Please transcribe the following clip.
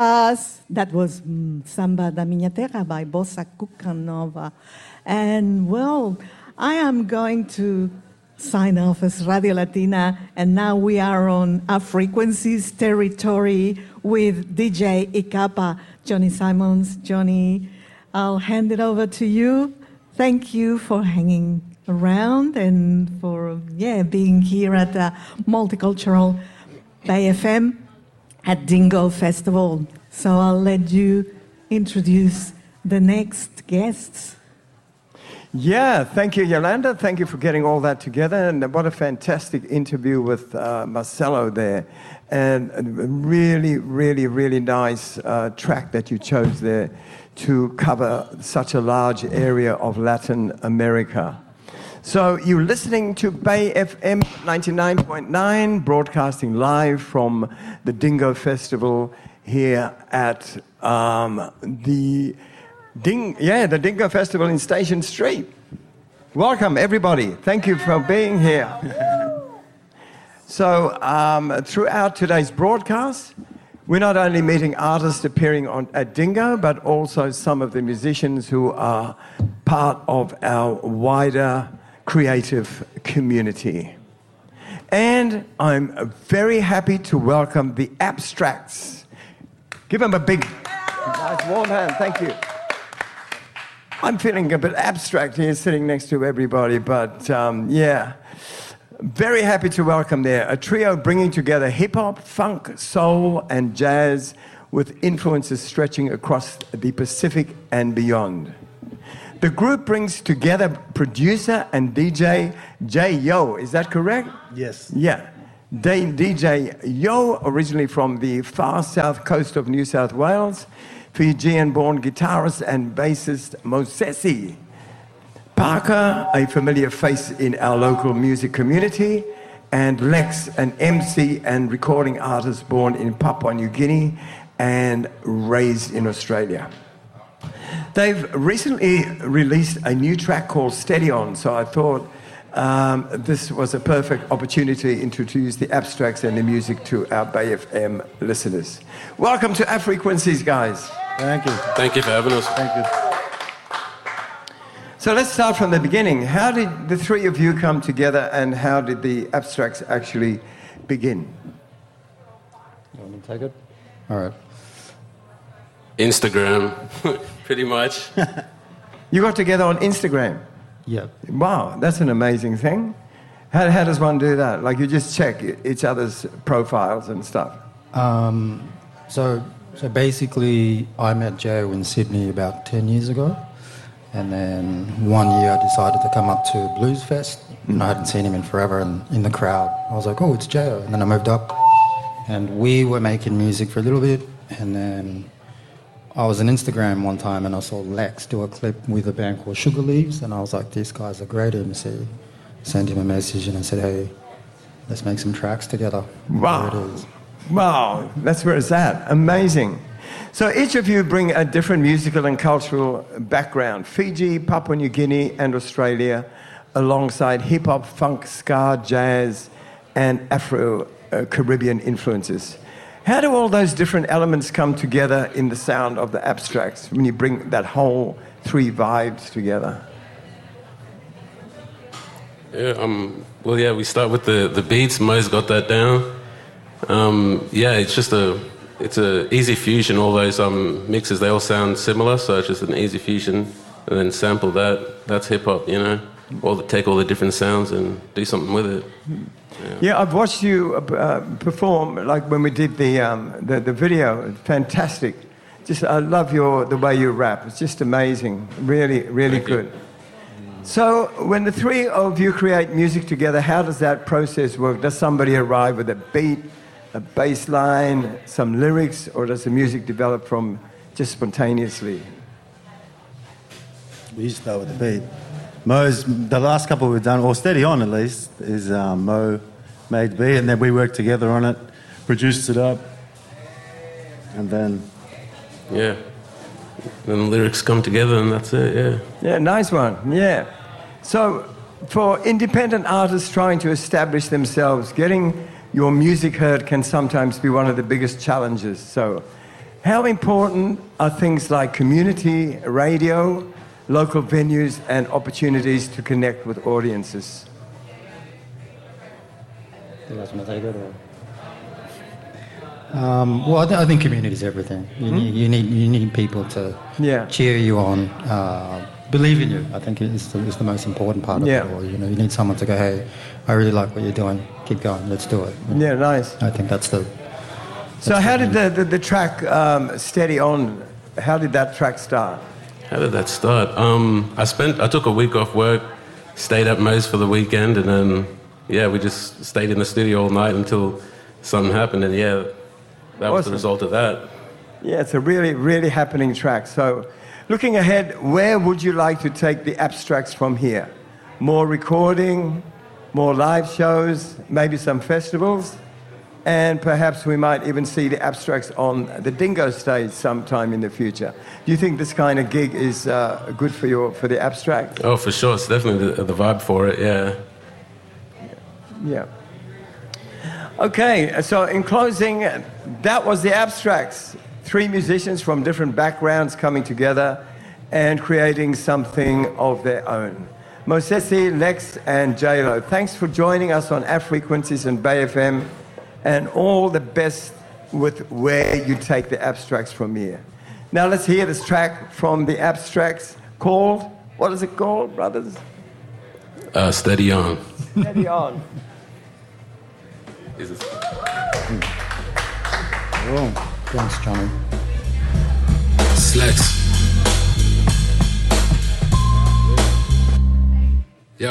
That was Samba da Minha Terra by Bossa Cucanova. And, well, I am going to sign off as Radio Latina, and now we are on our frequencies territory with DJ Ikapa, Johnny Simons. Johnny, I'll hand it over to you. Thank you for hanging around and for being here at the Multicultural Bay FM at Dingo Festival. So I'll let you introduce the next guests. Yeah, thank you, Yolanda. Thank you for getting all that together. And what a fantastic interview with Marcelo there. And a really, really, really nice track that you chose there to cover such a large area of Latin America. So you're listening to Bay FM 99.9, broadcasting live from the Dingo Festival here at the Dingo Festival in Station Street. Welcome, everybody. Thank you for being here. So throughout today's broadcast, we're not only meeting artists appearing at Dingo, but also some of the musicians who are part of our wider creative community. And I'm very happy to welcome the Abstracts. Give them a big, nice warm hand. Thank you. I'm feeling a bit abstract here sitting next to everybody, but very happy to welcome there a trio bringing together hip-hop, funk, soul, and jazz with influences stretching across the Pacific and beyond. The group brings together producer and DJ Jay Yo. Is that correct? Yes. Yeah. DJ Yo, originally from the far south coast of New South Wales, Fijian-born guitarist and bassist Mosesi. Parker, a familiar face in our local music community, and Lex, an MC and recording artist born in Papua New Guinea and raised in Australia. They've recently released a new track called Steady On, so I thought this was a perfect opportunity to introduce the Abstracts and the music to our Bay FM listeners. Welcome to Our Frequencies, guys. Thank you. Thank you for having us. Thank you. So let's start from the beginning. How did the three of you come together, and how did the Abstracts actually begin? You want me to take it? All right. Instagram, pretty much. You got together on Instagram? Yeah. Wow, that's an amazing thing. How does one do that? Like, you just check each other's profiles and stuff? So basically, I met Joe in Sydney about 10 years ago. And then one year I decided to come up to Blues Fest. And I hadn't seen him in forever, and in the crowd, I was like, oh, it's Joe. And then I moved up. And we were making music for a little bit. And then I was on Instagram one time and I saw Lex do a clip with a band called Sugar Leaves. And I was like, this guy's a great MC. Sent him a message and I said, hey, let's make some tracks together. Wow. There it is. Wow, that's where it's at. Amazing. So each of you bring a different musical and cultural background. Fiji, Papua New Guinea, and Australia, alongside hip-hop, funk, ska, jazz, and Afro-Caribbean influences. How do all those different elements come together in the sound of the Abstracts when you bring that whole three vibes together? Yeah, we start with the beats. Mo's got that down. It's a easy fusion. All those mixes, they all sound similar, so it's just an easy fusion, and then sample that. That's hip hop, you know. Take all the different sounds and do something with it. Yeah, I've watched you perform, like when we did the video. Fantastic. Just I love the way you rap. It's just amazing. Really, really Thank good. You. So when the three of you create music together, how does that process work? Does somebody arrive with a beat, a bass line, some lyrics, or does the music develop from just spontaneously? We start with the beat. The last couple we've done, or Steady On at least, is Mo made the beat, and then we worked together on it, produced it up, and then... Yeah. Then the lyrics come together and that's it, yeah. Yeah, nice one, yeah. So for independent artists trying to establish themselves, getting your music heard can sometimes be one of the biggest challenges. So How important are things like community radio, local venues, and opportunities to connect with audiences? Do you guys want to take it? Or? Well, I think community is everything. You need people to cheer you on, believe in you. I think is the most important part of it all. You know, you need someone to go, hey, I really like what you're doing. Keep going. Let's do it. Yeah, nice. I think that's the. So how did the track Steady On? How did that track start? How did that start? I took a week off work, stayed at Mo's for the weekend, and then we just stayed in the studio all night until something happened, and that was the result of that. Yeah, it's a really, really happening track. So, looking ahead, where would you like to take the Abstracts from here? More recording, more live shows, maybe some festivals, and perhaps we might even see the Abstracts on the Dingo stage sometime in the future. Do you think this kind of gig is good for the Abstract? Oh, for sure. It's definitely the vibe for it, Yeah. Okay, so in closing, that was the Abstracts. 3 musicians from different backgrounds coming together and creating something of their own. Mosesi, Lex, and J-Lo, thanks for joining us on Frequencies and Bay FM, and all the best with where you take the Abstracts from here. Now let's hear this track from the Abstracts called, what is it called, brothers? Steady On. Steady On. Thanks, Johnny. Slacks.